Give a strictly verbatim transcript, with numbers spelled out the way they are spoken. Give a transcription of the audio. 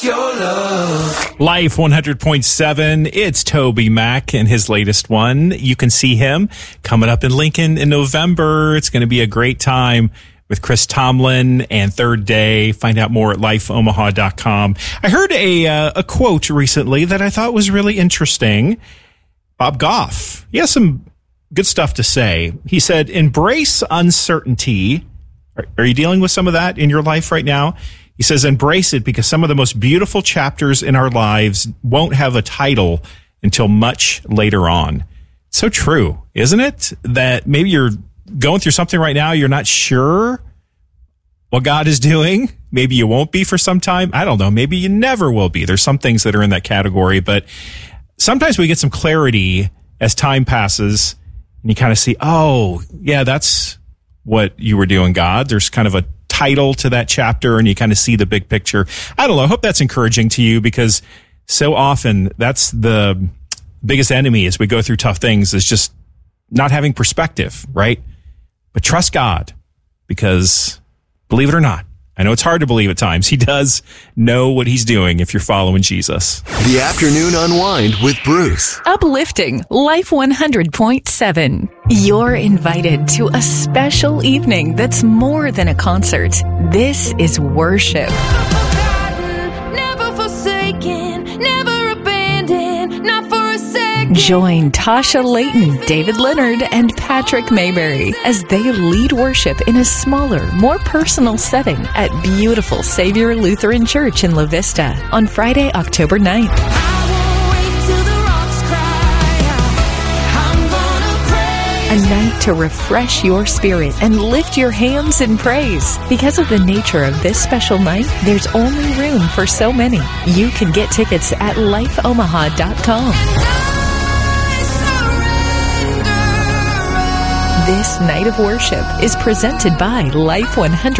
Your love. Life one hundred point seven, it's Toby Mac and his latest one. You can see him coming up in Lincoln in November. It's going to be a great time with Chris Tomlin and Third Day. Find out more at life omaha dot com. I heard a, uh, a quote recently that I thought was really interesting. Bob Goff, he has some good stuff to say. He said, embrace uncertainty. Are, are you dealing with some of that in your life right now? He says, embrace it because some of the most beautiful chapters in our lives won't have a title until much later on. So true, isn't it? That maybe you're going through something right now, you're not sure what God is doing. Maybe you won't be for some time. I don't know. Maybe you never will be. There's some things that are in that category, but sometimes we get some clarity as time passes and you kind of see, oh, yeah, that's what you were doing, God. There's kind of a title to that chapter and you kind of see the big picture. I don't know. I hope that's encouraging to you because so often that's the biggest enemy as we go through tough things is just not having perspective, right? But trust God because believe it or not, I know it's hard to believe at times. He does know what he's doing if you're following Jesus. The Afternoon Unwind with Bruce. Uplifting Life one hundred point seven. You're invited to a special evening that's more than a concert. This is worship. Never forsaken, never abandoned, not for a second. Join Tasha Layton, David Leonard, and Patrick Mayberry as they lead worship in a smaller, more personal setting at beautiful Savior Lutheran Church in La Vista on Friday, October ninth. A night to refresh your spirit and lift your hands in praise. Because of the nature of this special night, there's only room for so many. You can get tickets at life omaha dot com. This night of worship is presented by Life one hundred.